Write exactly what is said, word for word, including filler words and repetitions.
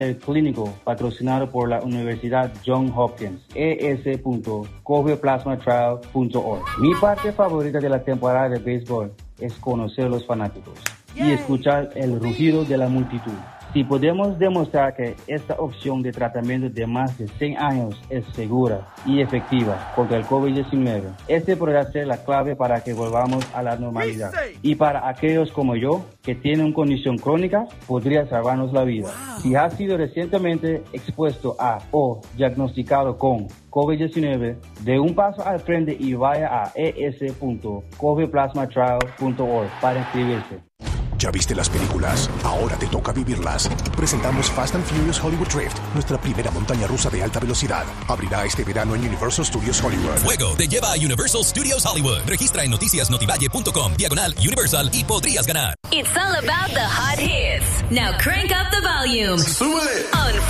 El clínico patrocinado por la Universidad Johns Hopkins, e s punto covid plasma trial punto org. Mi parte favorita de la temporada de béisbol es conocer a los fanáticos y escuchar el rugido de la multitud. Si podemos demostrar que esta opción de tratamiento de más de cien años es segura y efectiva contra el covid diecinueve, este podrá ser la clave para que volvamos a la normalidad. Y para aquellos como yo, que tienen una condición crónica, podría salvarnos la vida. Si has sido recientemente expuesto a o diagnosticado con covid diecinueve, dé un paso al frente y vaya a e s punto covid plasma trial punto org para inscribirse. ¿Ya viste las películas? Ahora te toca vivirlas. Presentamos Fast and Furious Hollywood Drift, nuestra primera montaña rusa de alta velocidad. Abrirá este verano en Universal Studios Hollywood. Fuego te lleva a Universal Studios Hollywood. Registra en noticias notivalle punto com, diagonal Universal y podrías ganar. It's all about the hot hits. Now crank up the volume. ¡Súbele! On